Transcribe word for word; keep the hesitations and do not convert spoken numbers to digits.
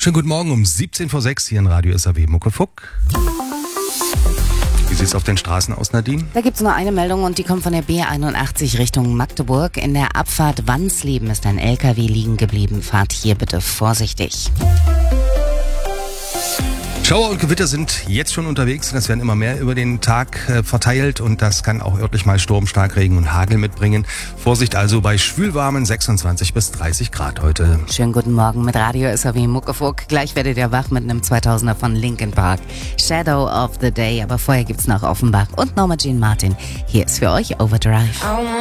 Schönen guten Morgen um siebzehn vor sechs hier in Radio S A W Muckefuck. Wie sieht es auf den Straßen aus, Nadine? Da gibt es nur eine Meldung und die kommt von der B einundachtzig Richtung Magdeburg. In der Abfahrt Wansleben ist ein L K W liegen geblieben. Fahrt hier bitte vorsichtig. Schauer und Gewitter sind jetzt schon unterwegs und es werden immer mehr über den Tag äh, verteilt und das kann auch örtlich mal Sturm, Starkregen und Hagel mitbringen. Vorsicht also bei schwülwarmen sechsundzwanzig bis dreißig Grad heute. Schönen guten Morgen mit Radio S A W Muckefuck. Gleich werdet ihr wach mit einem zweitausender von Linkin Park. Shadow of the Day, aber vorher gibt's noch Offenbach und Norma Jean Martin. Hier ist für euch Overdrive.